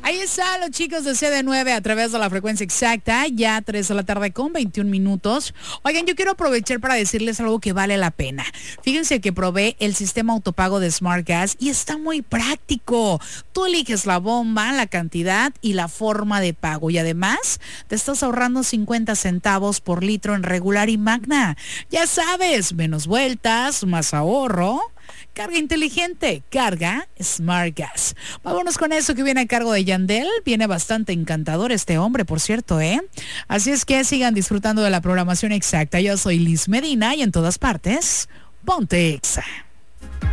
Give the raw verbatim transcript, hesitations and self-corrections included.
Ahí están los chicos de C D nueve a través de la frecuencia exacta, ya tres de la tarde con veintiún minutos. Oigan, yo quiero aprovechar para decirles algo que vale la pena. Fíjense que probé el sistema autopago de Smart Gas y está muy práctico. Tú eliges la bomba, la cantidad y la forma de pago. Y además, te estás ahorrando cincuenta centavos por litro en regular y magna. Ya sabes, menos vueltas, más ahorro. Carga inteligente, carga Smart Gas. Vámonos con eso que viene a cargo de Yandel. Viene bastante encantador este hombre, por cierto, ¿eh? Así es que sigan disfrutando de la programación exacta. Yo soy Liz Medina y en todas partes, ponte Exa.